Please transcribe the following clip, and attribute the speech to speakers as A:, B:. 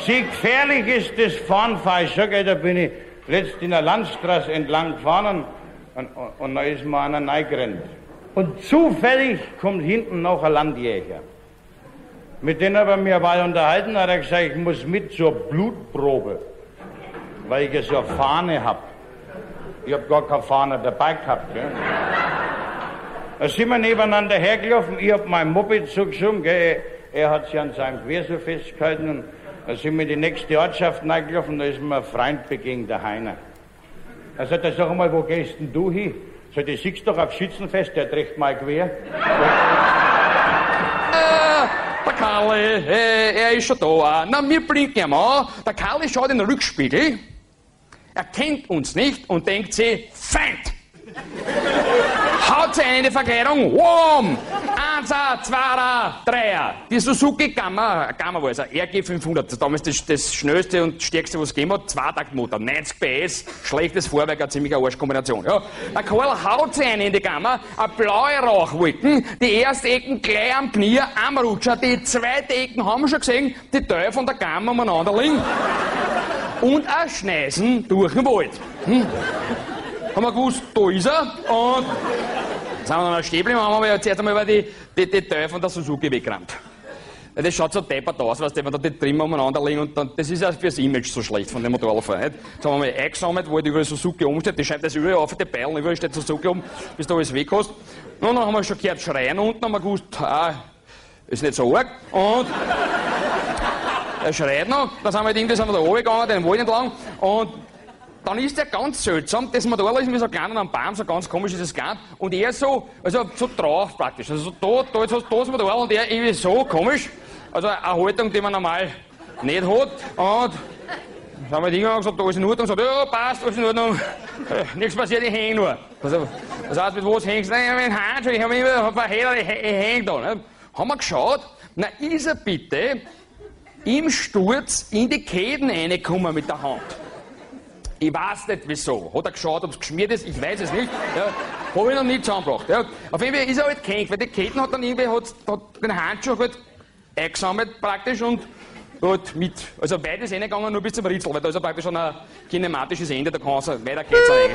A: Wie gefährlich ist das Fahren, schon, da bin ich letzt in der Landstraße entlang gefahren und da ist mir einer reingerannt. Und zufällig kommt hinten noch ein Landjäger. Mit dem haben wir mich aber unterhalten, hat er gesagt, ich muss mit zur Blutprobe, weil ich ja so eine Fahne hab. Ich hab gar keine Fahne dabei gehabt, gell. Da sind wir nebeneinander hergelaufen, ich hab mein Moped zugeschoben, gell. Er hat sich an seinem Gewehr so festgehalten und da sind wir in die nächste Ortschaft reingelaufen, da ist mir ein Freund begegnet, der Heiner. Er sagt, sag mal, wo gehst denn du hin? Sagt, ich siehst doch auf Schützenfest, der trägt mein Gewehr.
B: Der Karl, er ist schon da. Na, wir blinken ihm an. Der Karl schaut in den Rückspiegel, er kennt uns nicht und denkt sich, Feind! Haut sie eine in die Verkleidung, wham! 1er, 2er, 3er. Die Suzuki Gamma war es, RG 500. Damals das schnellste und stärkste, was es gegeben hat. Zweitaktmotor, 90 PS, schlechtes Fahrwerk, eine ziemliche Arschkombination. Ja. Der Karl haut sie eine in die Gamma, eine blaue Rauchwolken, die erste Ecken gleich am Knie, am Rutscher, die zweite Ecken haben wir schon gesehen, die Teile von der Gamma umeinander liegen. Und ein Schneisen durch den Wald. Haben wir gewusst, da ist er. Und sind wir dann stehen geblieben, haben wir zuerst einmal über die Teile von der Suzuki weggerannt. Ja, das schaut so deppert aus, weißt du, wenn da die Trimmer umeinander liegen und dann, das ist ja fürs Image so schlecht von dem Motorradfahren. Jetzt haben wir mal eingesammelt, wo überall Suzuki oben steht, die schreibt das überall auf, die Beilen, überall steht Suzuki oben, bis da alles weg hast. Und dann haben wir schon gehört schreien unten, haben wir gewusst, ist nicht so arg. Und er schreit noch, dann sind wir halt irgendwie da runtergegangen, den Wald entlang, und dann ist er ganz seltsam, das Motorrad ist wie so klein am Baum, so ganz komisch ist es klein, und er so, also so drauf praktisch, also so da jetzt hast du das Motorrad und er irgendwie so komisch, also eine Haltung, die man normal nicht hat, und dann haben wir hingegangen und gesagt, da ist in Ordnung, und gesagt, ja, passt, alles in Ordnung, nichts passiert, ich häng nur. Also, das heißt, mit was hängst du? Nein, mit dem Handschuh, ich hab immer verheddert, ich häng da. Ne? Haben wir geschaut, na ist er bitte im Sturz in die Käden reingekommen mit der Hand. Ich weiß nicht wieso. Hat er geschaut, ob es geschmiert ist? Ich weiß es nicht. Ja, habe ich noch nie zusammengebracht. Ja. Auf jeden Fall ist er halt gehängt, weil die Ketten hat dann irgendwie hat den Handschuh halt eingesammelt praktisch und halt mit, also weit ist reingegangen, nur bis zum Ritzel, weil da ist ja praktisch schon ein kinematisches Ende, da kann es weiter geht's eigentlich.